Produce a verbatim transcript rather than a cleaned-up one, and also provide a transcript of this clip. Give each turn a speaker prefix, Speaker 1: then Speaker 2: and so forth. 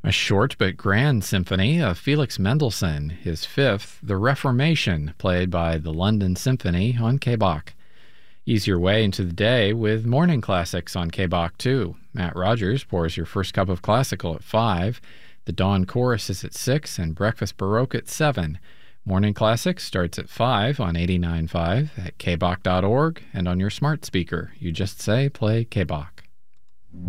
Speaker 1: A short but grand symphony of Felix Mendelssohn, his fifth, The Reformation, played by the London Symphony on K B O C. Ease your way into the day with morning classics on K B O C too. Matt Rogers pours your first cup of classical at five. The Dawn Chorus is at six and Breakfast Baroque at seven. Morning Classics starts at five on eighty-nine point five at k b o c dot org and on your smart speaker. You just say play K B O C.